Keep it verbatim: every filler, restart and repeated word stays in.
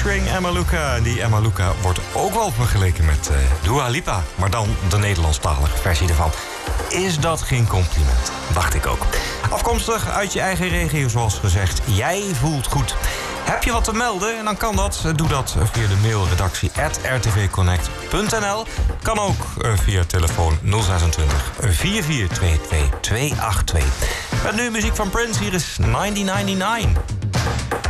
featuring Emma Luca. Die Emma Luca wordt ook wel vergeleken met uh, Dua Lipa, maar dan de Nederlandstalige versie ervan. Is dat geen compliment? Dacht ik ook. Afkomstig uit je eigen regio, zoals gezegd. Jij voelt goed. Heb je wat te melden? Dan kan dat. Doe dat via de mailredactie at r t v connect punt n l. Kan ook via telefoon nul zesentwintig vier vier twee twee twee acht twee. Met nu muziek van Prince. Hier is negentien negenennegentig.